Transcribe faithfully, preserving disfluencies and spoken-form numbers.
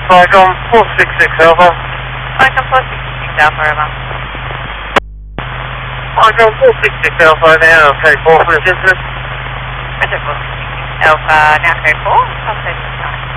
Saigon four six six Alpha. Saigon four six six Alpha, over. Saigon four six six Alpha, now code four for the business. Roger, four six six Alpha, now code four, I'll say this time.